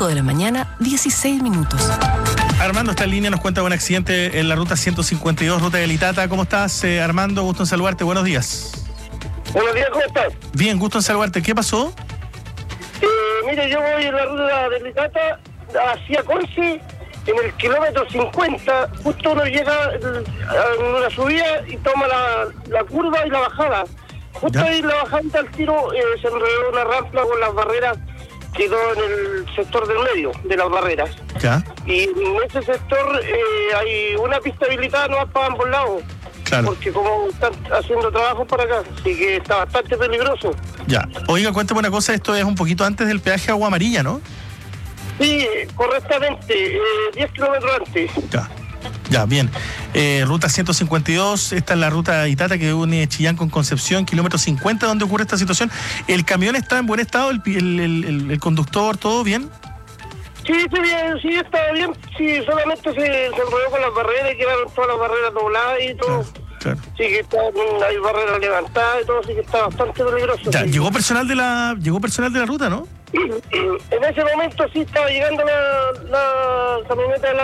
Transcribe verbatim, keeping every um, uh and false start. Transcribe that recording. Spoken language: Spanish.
cinco de la mañana, dieciséis minutos. Armando está en línea, nos cuenta un accidente en la ruta ciento cincuenta y dos, ruta de Litata. ¿Cómo estás, eh, Armando? Gusto en saludarte, buenos días. Buenos días, ¿cómo estás? Bien, gusto en saludarte. ¿Qué pasó? Eh, mire, yo voy en la ruta de Litata hacia Conce, en el kilómetro cincuenta, justo uno llega en una subida y toma la, la curva y la bajada. Justo ¿Ya? ahí en la bajada al tiro eh, se enredó una rampa con las barreras, quedó en el sector del medio de las barreras. Ya. Y en ese sector eh, hay una pista habilitada no para ambos lados. Claro. Porque como están haciendo trabajos por acá, así que está bastante peligroso. Ya. Oiga, cuéntame una cosa, esto es un poquito antes del peaje Agua Amarilla, ¿no? Sí, correctamente, eh, diez kilómetros antes. Ya. Ya, bien. Eh, ruta ciento cincuenta y dos, esta es la ruta Itata que une Chillán con Concepción, kilómetro cincuenta, donde ocurre esta situación. ¿El camión está en buen estado? ¿El, el, el, el conductor, todo bien? Sí, sí, bien, sí, está bien. Sí, solamente se, se enrolló con las barreras y quedaron todas las barreras dobladas y todo. Claro, claro. Sí, que está, hay barreras levantadas y todo, así que está bastante peligroso. Ya, sí. llegó personal de la, llegó personal de la ruta, ¿no? En ese momento sí estaba llegando la, la camioneta de la